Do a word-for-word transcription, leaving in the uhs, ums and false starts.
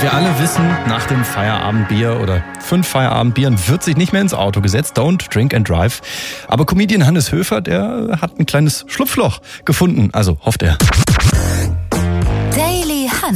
Wir alle wissen, nach dem Feierabendbier oder fünf Feierabendbieren wird sich nicht mehr ins Auto gesetzt. Don't drink and drive. Aber Comedian Hannes Höfer, der hat ein kleines Schlupfloch gefunden. Also hofft er. Daily